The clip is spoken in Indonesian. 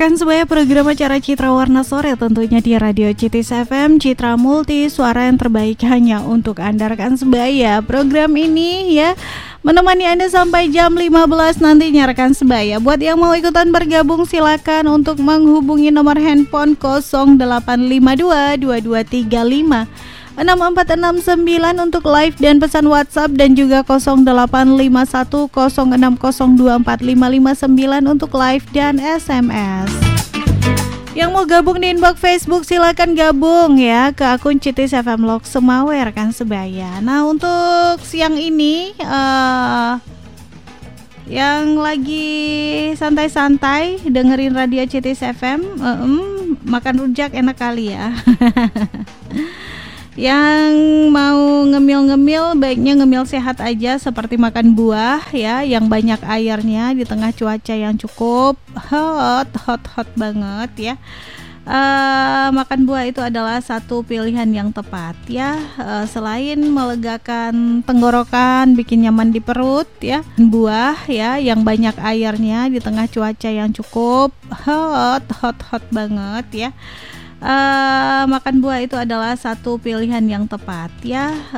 rekan sebaya, program acara Citra Warna Sore tentunya di Radio Citis FM, Citra Multi, suara yang terbaik hanya untuk Anda rekan sebaya. Program ini ya menemani Anda sampai jam 15 nantinya rekan sebaya. Buat yang mau ikutan bergabung silakan untuk menghubungi nomor handphone 0852 2235 6469 untuk live dan pesan WhatsApp, dan juga 0851 06024559 untuk live dan SMS. Yang mau gabung di inbox Facebook silakan gabung ya ke akun Citis FM Lok Semawe rekan sebaya. Nah, untuk siang ini yang lagi santai-santai dengerin Radio Citis FM, makan rujak enak kali ya. Yang mau ngemil-ngemil baiknya ngemil sehat aja, seperti makan buah ya yang banyak airnya di tengah cuaca yang cukup hot banget ya. Makan buah itu adalah satu pilihan yang tepat ya. Selain melegakan tenggorokan, bikin nyaman di perut ya, buah ya yang banyak airnya di tengah cuaca yang cukup hot banget ya. Makan buah itu adalah satu pilihan yang tepat ya.